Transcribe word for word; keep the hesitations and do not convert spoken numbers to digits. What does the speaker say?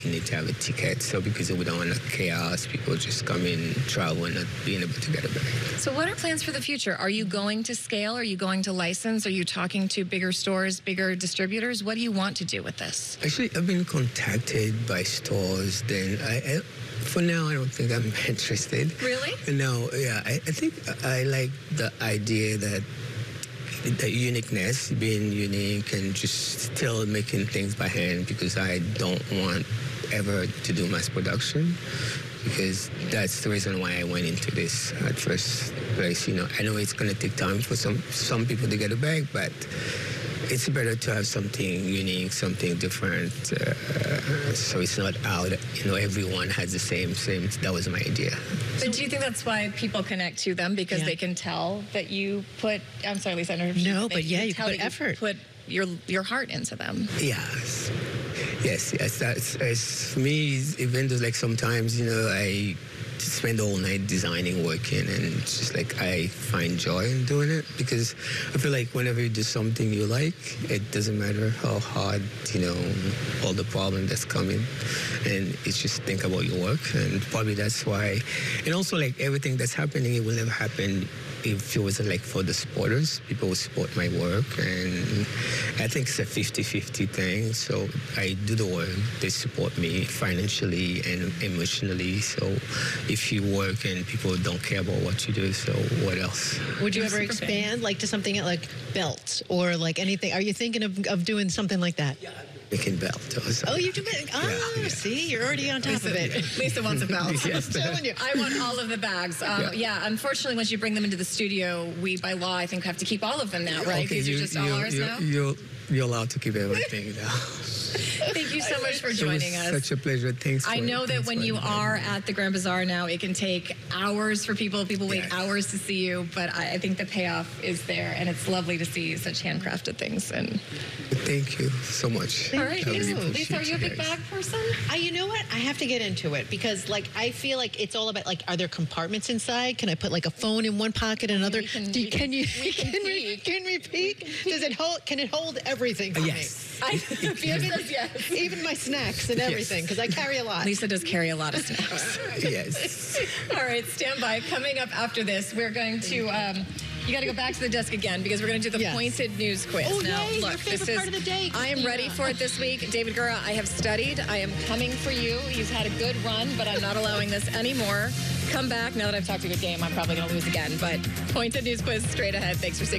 You need to have a ticket. So because we don't want chaos, people just come in, travel, and not being able to get a bag. So what are plans for the future? Are you going to scale? Are you going to license? Are you talking to bigger stores, bigger distributors? What do you want to do with this? Actually, I've been contacted by stores. Then I, I for now, I don't think I'm interested. Really? No, yeah. I, I think I like the idea that the uniqueness, being unique and just still making things by hand, because I don't want ever to do mass production, because that's the reason why I went into this at first place. You know, I know it's going to take time for some some people to get a bag, but it's better to have something unique, something different, uh, so it's not out. You know, everyone has the same same. That was my idea. But do you think that's why people connect to them, because Yeah. they can tell that you put? I'm sorry, Lisa. I don't know if you- No, they but yeah, can you tell put that effort. Put your your heart into them. Yes, yes, yes. That's, that's for me. Even though, like, sometimes, you know, I spend all night designing, working, and it's just like I find joy in doing it, because I feel like whenever you do something you like, it doesn't matter how hard, you know, all the problem that's coming, and it's just think about your work, and probably that's why. And also, like, everything that's happening, it will never happen if it wasn't like for the supporters. People will support my work, and I think it's a fifty fifty thing. So I do the work, they support me financially and emotionally. So if you work and people don't care about what you do, so what else? Would you I'm ever super fan. expand like to something like belts or like anything? Are you thinking of, of doing something like that? Making belt. Also. Oh, you do it. Oh, Yeah, yeah. see, you're already on top of it. Lisa wants a belt. Yes. I'm telling you. I want all of the bags. Um, yeah. Yeah. Unfortunately, once you bring them into the studio, we, by law, I think, have to keep all of them now, right? Because you, you're just all you, ours you, now. You're, you're allowed to keep everything now. Thank you so much for It was joining us. such a pleasure. Thanks. I for- know that thanks when for you inviting are me. at the Grand Bazaar now, it can take hours for people. People wait Yes. hours to see you, but I, I think the payoff is there, and it's lovely to see such handcrafted things. And Thank you so much. All right, I really you. Lisa, are appreciate you a big guys. bag person? I, you know what? I have to get into it because, like, I feel like it's all about, like, are there compartments inside? Can I put, like, a phone in one pocket and another? we can- Do you- we can, can- you? we can can, we, peek. can we peek? Does it hold? Can it hold everything? For Yes. I, Fiona says yes. Me? Even my snacks and everything, because I carry a lot. Lisa does carry a lot of snacks. Yes. All right, stand by. Coming up after this, we're going to. Um, you got to go back to the desk again because we're going to do the Yes. pointed news quiz. Oh, now, yay, your look, favorite this is. part of the day, I am Christina. ready for it this week. David Gura, I have studied. I am coming for you. He's had a good run, but I'm not allowing this anymore. Come back. Now that I've talked a good game, I'm probably going to lose again. But pointed news quiz straight ahead. Thanks for sticking.